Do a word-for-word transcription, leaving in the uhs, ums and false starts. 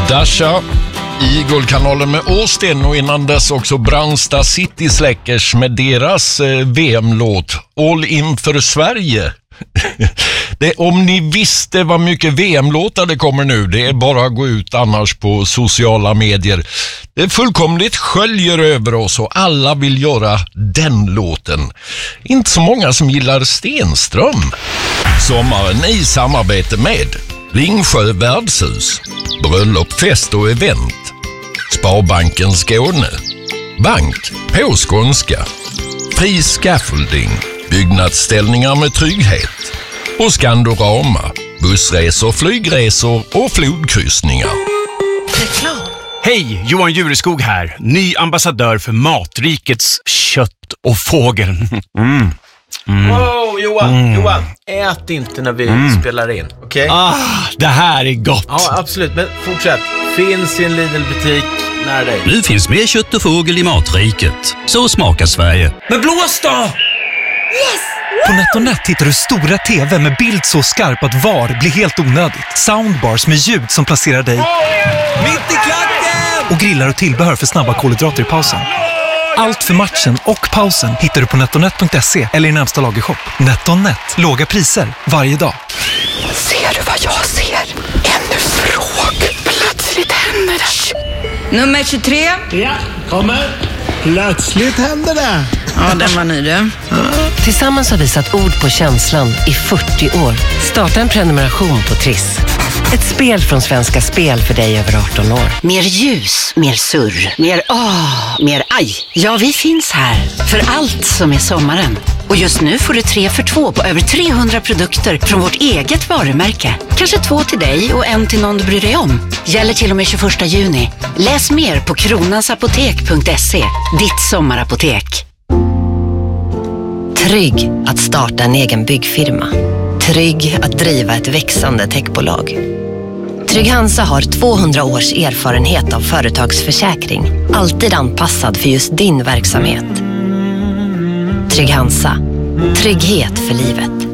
Dasha, Eagle-kanalen med Åsten och innan dess också Brandsta City Släckers med deras eh, V M-låt All in för Sverige. Det, om ni visste vad mycket V M-låtar det kommer nu, det är bara att gå ut annars på sociala medier. Det är fullkomligt sköljer över oss och alla vill göra den låten. Inte så många som gillar Stenström. Sommaren i samarbete med Ringsjö värdshus, bröllop, fest och event, Sparbanken Skåne, Bank på skånska, Fri Scaffolding, byggnadsställningar med trygghet och Skandorama, bussresor, flygresor och flodkryssningar. Reklam. Hej, Johan Jureskog här, ny ambassadör för Matrikets kött och fågel. Mm. Mm. Wow, Johan, mm. Johan, ät inte när vi mm. spelar in, okej? Okay? Ah, det här är gott. Ja, absolut, men fortsätt. Finns i en Lidl-butik nära dig. Nu finns mer kött och fågel i Matriket. Så smakar Sverige. Men blås då! Yes! På NetOnNet hittar du stora tv med bild så skarp att var blir helt onödigt. Soundbars med ljud som placerar dig mitt i klacken! Och grillar och tillbehör för snabba kolhydrater i pausen. Allt för matchen och pausen hittar du på netonet punkt se eller i närmsta lagershop. NetOnNet. Låga priser varje dag. Ser du vad jag ser? Ännu fråg. Plötsligt händer det. Nummer tjugotre. Ja, kommer. Plötsligt händer det. Ja, den var ny du. Tillsammans har vi satt ord på känslan i fyrtio år. Starta en prenumeration på Triss. Ett spel från Svenska Spel för dig över arton år. Mer ljus, mer surr, mer åh, mer aj. Ja, vi finns här för allt som är sommaren. Och just nu får du tre för två på över trehundra produkter från vårt eget varumärke. Kanske två till dig och en till någon du bryr dig om. Gäller till och med tjugoförsta juni. Läs mer på kronansapotek punkt se. Ditt sommarapotek. Trygg att starta en egen byggfirma. Trygg att driva ett växande techbolag. Trygg Hansa har tvåhundra års erfarenhet av företagsförsäkring. Alltid anpassad för just din verksamhet. Trygg Hansa. Trygghet för livet.